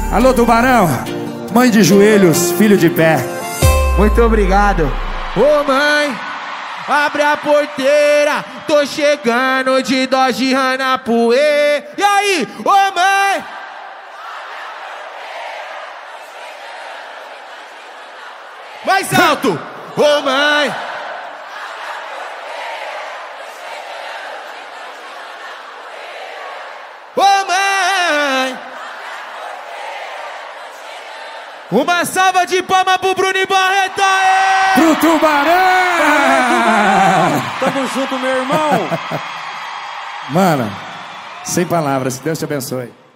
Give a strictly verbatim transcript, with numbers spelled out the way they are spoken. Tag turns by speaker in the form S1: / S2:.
S1: Alô, Tubarão, mãe de joelhos, filho de pé.
S2: Muito obrigado. Ô mãe, abre a porteira, tô chegando de Dodge Ranapuê. E aí, ô mãe? Mais alto! Ô mãe! Ô mãe! Uma salva de palmas pro Bruno e Barreto! Aê!
S1: Pro Tubarão!
S3: Tamo junto, meu irmão!
S1: Mano, sem palavras, Deus te abençoe.